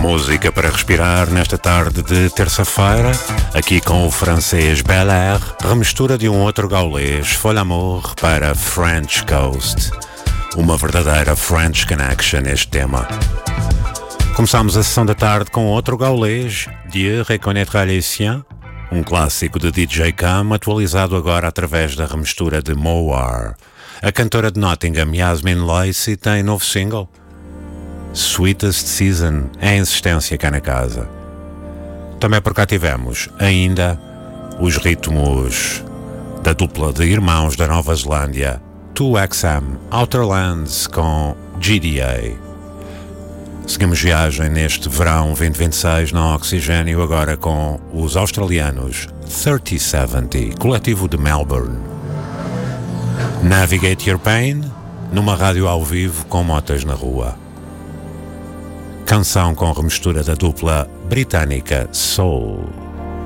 Música para respirar nesta tarde de terça-feira, aqui com o francês Bel Air, remistura de um outro gaulês, Folle Amour, para French Coast. Uma verdadeira French Connection este tema. Começámos a sessão da tarde com outro gaulês, Dieu reconnaîtra les siens, um clássico de DJ Cam, atualizado agora através da remistura de Mowar. A cantora de Nottingham, Yasmin Lacey, tem novo single, Sweetest Season, é insistência cá na casa. Também por cá tivemos ainda os ritmos da dupla de irmãos da Nova Zelândia, 2XM, Outer Lands com GDA. Seguimos viagem neste verão 2026 na Oxigênio, agora com os australianos 3070, coletivo de Melbourne. Navigate Your Pain, numa rádio ao vivo com motas na rua. Canção com remistura da dupla britânica Soul.